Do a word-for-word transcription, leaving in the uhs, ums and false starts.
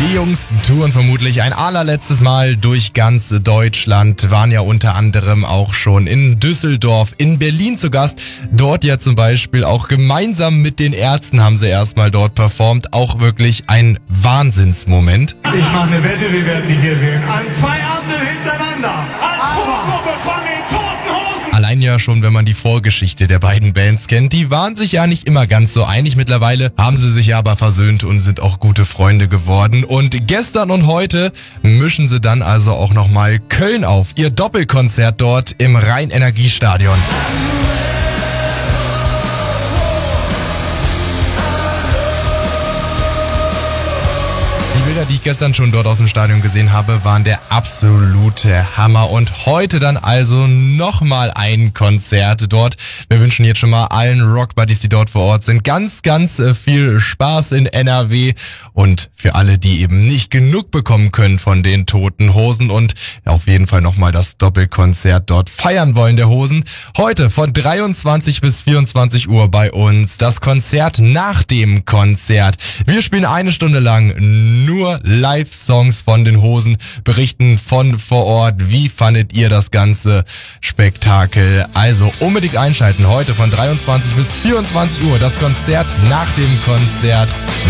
Die Jungs touren vermutlich ein allerletztes Mal durch ganz Deutschland, waren ja unter anderem auch schon in Düsseldorf, in Berlin zu Gast. Dort ja zum Beispiel auch gemeinsam mit den Ärzten haben sie erstmal dort performt. Auch wirklich ein Wahnsinnsmoment. Ich mache eine Wette, wir werden die hier sehen. An zwei Abenden hintereinander. Als Vorgruppe von den Toten Hosen. Allein ja schon, wenn man die Vorgeschichte der beiden Bands kennt, die waren sich ja nicht immer ganz so einig. Mittlerweile haben sie sich aber versöhnt und sind auch gute Freunde geworden. Und gestern und heute mischen sie dann also auch nochmal Köln auf. Ihr Doppelkonzert dort im Rhein-Energiestadion. Die Bilder, die ich gestern schon dort aus dem Stadion gesehen habe, waren der absolute Hammer. Und heute dann also nochmal ein Konzert dort. Wir wünschen jetzt schon mal allen Rockbuddies, die dort vor Ort sind, ganz, ganz viel Spaß in N R W. Und für alle, die eben nicht genug bekommen können von den Toten Hosen und auf jeden Fall nochmal das Doppelkonzert dort feiern wollen der Hosen. Heute von dreiundzwanzig bis vierundzwanzig Uhr bei uns das Konzert nach dem Konzert. Wir spielen eine Stunde lang nur Live-Songs von den Hosen, berichten von vor Ort. Wie fandet ihr das ganze Spektakel? Also unbedingt einschalten. Heute von dreiundzwanzig bis vierundzwanzig Uhr das Konzert nach dem Konzert.